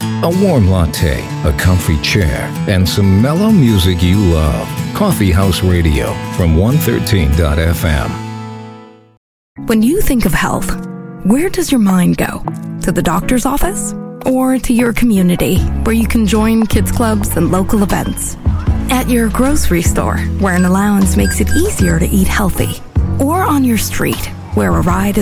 A warm latte, a comfy chair, and some mellow music you love. Coffee House Radio from 113.fm. When you think of health, where does your mind go? To the doctor's office? Or to your community, where you can join kids clubs and local events? At your grocery store, where an allowance makes it easier to eat healthy? Or on your street, where a ride